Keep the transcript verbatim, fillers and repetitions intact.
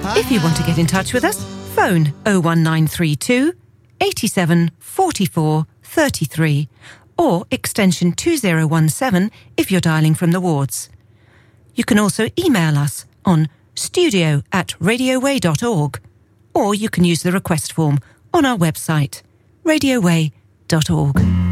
If you want to get in touch with us, phone oh one nine three two, eighty-seven, forty-four, thirty-three or extension two oh one seven if you're dialling from the wards. You can also email us on studio at radioway dot org, or you can use the request form on our website, radioway dot org.